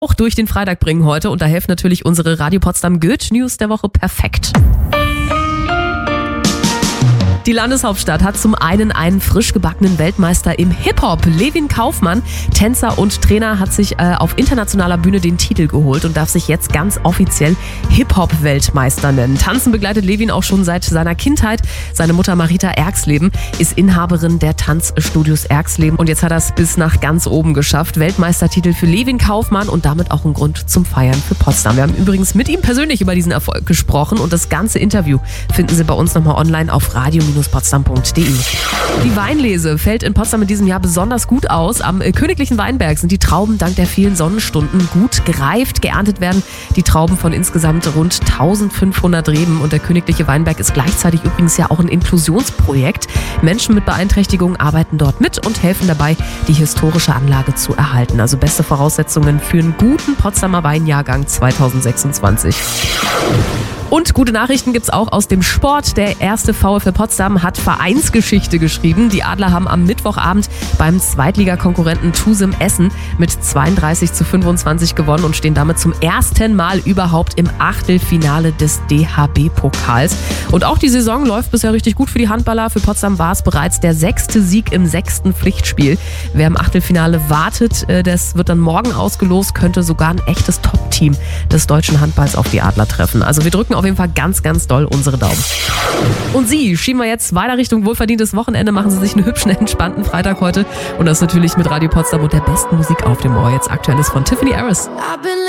auch durch den Freitag bringen heute. Und da helfen natürlich unsere Radio Potsdam Good News der Woche perfekt. Die Landeshauptstadt hat zum einen einen frisch gebackenen Weltmeister im Hip-Hop. Levin Kaufmann, Tänzer und Trainer, hat sich auf internationaler Bühne den Titel geholt und darf sich jetzt ganz offiziell Hip-Hop-Weltmeister nennen. Tanzen begleitet Levin auch schon seit seiner Kindheit. Seine Mutter Marita Erxleben ist Inhaberin der Tanzstudios Erxleben und jetzt hat er es bis nach ganz oben geschafft. Weltmeistertitel für Levin Kaufmann und damit auch ein Grund zum Feiern für Potsdam. Wir haben übrigens mit ihm persönlich über diesen Erfolg gesprochen und das ganze Interview finden Sie bei uns nochmal online auf radio-potsdam.de. Die Weinlese fällt in Potsdam in diesem Jahr besonders gut aus. Am Königlichen Weinberg sind die Trauben dank der vielen Sonnenstunden gut gereift. Geerntet werden die Trauben von insgesamt rund 1500 Reben und der Königliche Weinberg ist gleichzeitig übrigens ja auch ein Inklusionsprojekt. Menschen mit Beeinträchtigungen arbeiten dort mit und helfen dabei, die historische Anlage zu erhalten. Also beste Voraussetzungen für einen guten Potsdamer Weinjahrgang 2026. Und gute Nachrichten gibt's auch aus dem Sport. Der erste VfL Potsdam hat Vereinsgeschichte geschrieben. Die Adler haben am Mittwochabend beim Zweitligakonkurrenten TuSim Essen mit 32:25 gewonnen und stehen damit zum ersten Mal überhaupt im Achtelfinale des DHB-Pokals. Und auch die Saison läuft bisher richtig gut für die Handballer. Für Potsdam war es bereits der 6. Sieg im 6. Pflichtspiel. Wer im Achtelfinale wartet, das wird dann morgen ausgelost, könnte sogar ein echtes Top-Team des deutschen Handballs auf die Adler treffen. Also wir drücken auf jeden Fall ganz, ganz doll unsere Daumen. Und Sie schieben wir jetzt weiter Richtung wohlverdientes Wochenende. Machen Sie sich einen hübschen, entspannten Freitag heute. Und das natürlich mit Radio Potsdam und der besten Musik auf dem Ohr. Jetzt Aktuelles von Tiffany Harris.